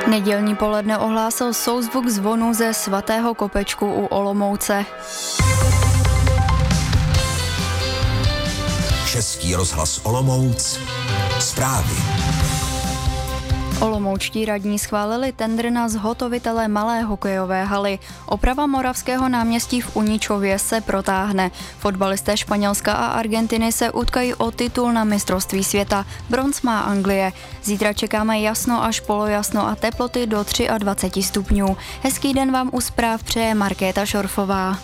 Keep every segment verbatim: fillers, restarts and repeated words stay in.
Nedělní poledne ohlásil souzvuk zvonu ze svatého Kopečku u Olomouce. Český rozhlas Olomouc. Zprávy. Olomoučtí radní schválili tendr na zhotovitele malé hokejové haly. Oprava Moravského náměstí v Uničově se protáhne. Fotbalisté Španělska a Argentiny se utkají o titul na mistrovství světa. Bronz má Anglie. Zítra čekáme jasno až polojasno a teploty do dvacet tři stupňů. Hezký den vám u zpráv přeje Markéta Šorfová.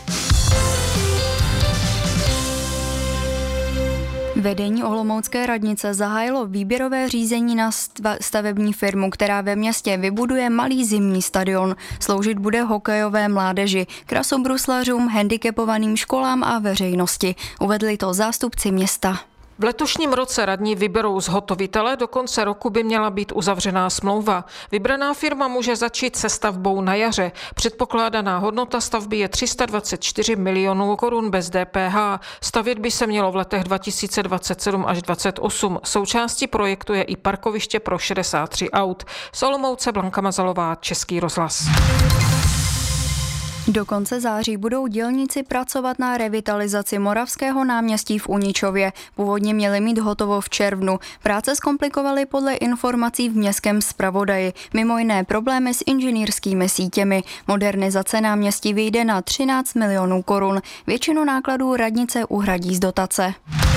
Vedení olomoucké radnice zahájilo výběrové řízení na stavební firmu, která ve městě vybuduje malý zimní stadion. Sloužit bude hokejové mládeži, krasobruslařům, handicapovaným školám a veřejnosti. Uvedli to zástupci města. V letošním roce radní vyberou zhotovitele, do konce roku by měla být uzavřená smlouva. Vybraná firma může začít se stavbou na jaře. Předpokládaná hodnota stavby je tři sta dvacet čtyři milionů korun bez D P H. Stavět by se mělo v letech dva tisíce dvacet sedm až dvacet osm. Součástí projektu je i parkoviště pro šedesát tři aut. Z Olomouce Blanka Mazalová, Český rozhlas. Do konce září budou dělníci pracovat na revitalizaci Moravského náměstí v Uničově. Původně měli mít hotovo v červnu. Práce zkomplikovaly podle informací v městském zpravodaji. Mimo jiné problémy s inženýrskými sítěmi. Modernizace náměstí vyjde na třináct milionů korun. Většinu nákladů radnice uhradí z dotace.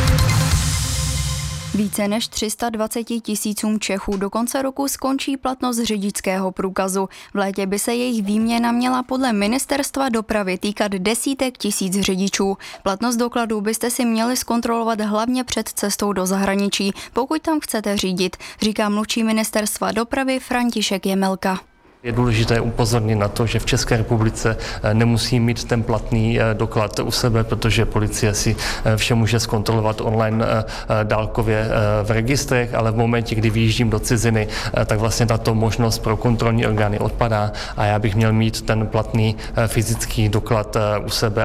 Více než tři sta dvacet tisícům Čechů do konce roku skončí platnost řidičského průkazu. V létě by se jejich výměna měla podle Ministerstva dopravy týkat desítek tisíc řidičů. Platnost dokladů byste si měli zkontrolovat hlavně před cestou do zahraničí, pokud tam chcete řídit, říká mluvčí Ministerstva dopravy František Jemelka. Je důležité upozornit na to, že v České republice nemusí mít ten platný doklad u sebe, protože policie si vše může zkontrolovat online dálkově v registrech, ale v momentě, kdy vyjíždím do ciziny, tak vlastně tato možnost pro kontrolní orgány odpadá a já bych měl mít ten platný fyzický doklad u sebe.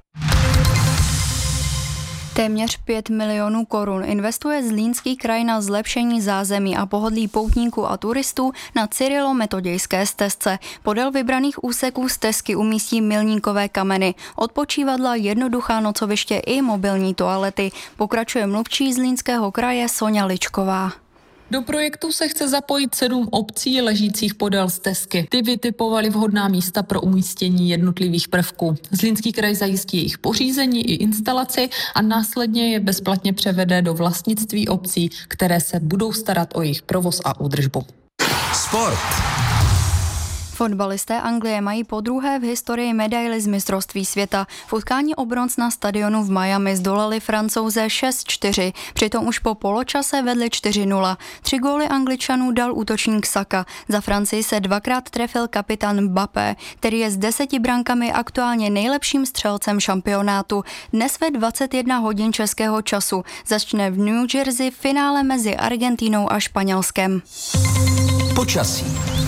Téměř pět milionů korun investuje Zlínský kraj na zlepšení zázemí a pohodlí poutníků a turistů na Cyrilo-metodějské stezce. Podél vybraných úseků stezky umístí milníkové kameny, odpočívadla, jednoduchá nocoviště i mobilní toalety. Pokračuje mluvčí Zlínského kraje Soňa Ličková. Do projektu se chce zapojit sedm obcí ležících podél stezky. Ty vytipovaly vhodná místa pro umístění jednotlivých prvků. Zlínský kraj zajistí jejich pořízení i instalaci a následně je bezplatně převede do vlastnictví obcí, které se budou starat o jejich provoz a údržbu. Sport. Fotbalisté Anglie mají podruhé v historii medaili z mistrovství světa. V utkání o bronz na stadionu v Miami zdolali Francouze šest čtyři, přitom už po poločase vedli čtyři nula. Tři góly Angličanů dal útočník Saka. Za Francii se dvakrát trefil kapitán Mbappé, který je s deseti brankami aktuálně nejlepším střelcem šampionátu. Dnes ve dvacet jedna hodin českého času začne v New Jersey finále mezi Argentínou a Španělskem. Počasí.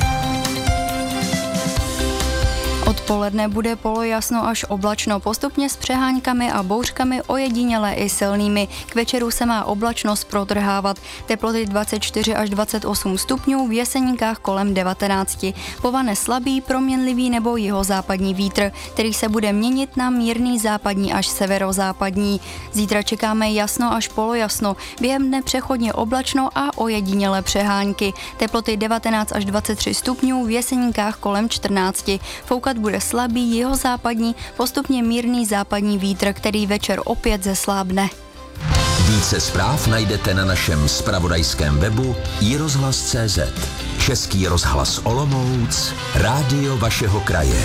Odpoledne bude polojasno až oblačno, postupně s přeháňkami a bouřkami, ojediněle i silnými. K večeru se má oblačnost protrhávat. Teploty dvacet čtyři až dvacet osm stupňů, v Jeseníkách kolem devatenáct. Povane slabý, proměnlivý nebo jihozápadní vítr, který se bude měnit na mírný západní až severozápadní. Zítra čekáme jasno až polojasno, během dne přechodně oblačno a ojediněle přehánky. Teploty devatenáct až dvacet tři stupňů, v Jeseníkách kolem čtrnáct. Foukat bude slabý jihozápadní, postupně mírný západní vítr, který večer opět zeslábne. Více zpráv najdete na našem zpravodajském webu i rozhlas tečka cé zet. Český rozhlas Olomouc, rádio vašeho kraje.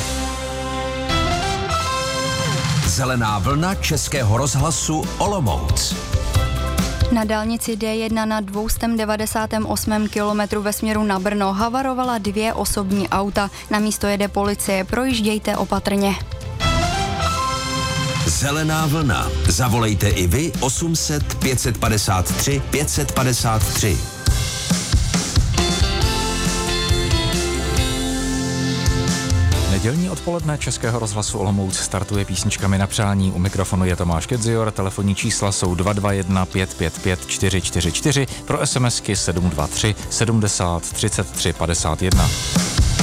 Zelená vlna Českého rozhlasu Olomouc. Na dálnici D jedna na dvě devadesát osm kilometru ve směru na Brno havarovala dvě osobní auta. Na místo jede policie, projíždějte opatrně. Zelená vlna. Zavolejte i vy osm set pět padesát tři pět padesát tři. Nedělní odpoledne Českého rozhlasu Olomouc startuje písničkami na přání. U mikrofonu je Tomáš Kedzior, telefonní čísla jsou dva dva jedna pět pět pět čtyři čtyři čtyři, pro SMSky sedm dva tři sedmdesát třicet tři padesát jedna.